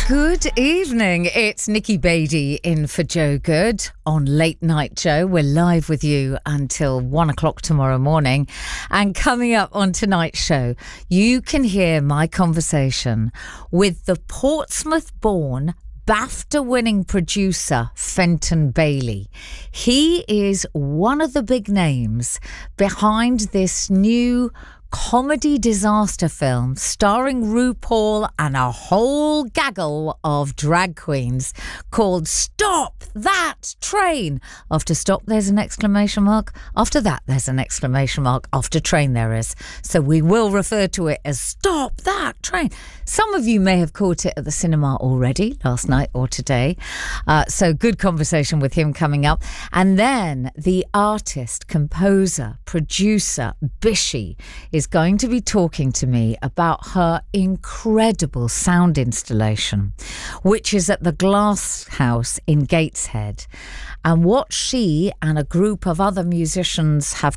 Good evening. It's Nikki Beattie in for Joe Good on Late Night Joe. We're live with you until 1 o'clock tomorrow morning. And coming up on tonight's show, you can hear my conversation with the Portsmouth-born BAFTA-winning producer Fenton Bailey. He is one of the big names behind this new comedy disaster film starring RuPaul and a whole gaggle of drag queens called Stop That Train. After stop, there's an exclamation mark. After that, there's an exclamation mark. After train, there is. So we will refer to it as Stop That Train. Some of you may have caught it at the cinema already last night or today. So good conversation with him coming up. And then the artist, composer, producer, Bishi is going to be talking to me about her incredible sound installation, which is at the Glass House in Gateshead, and what she and a group of other musicians have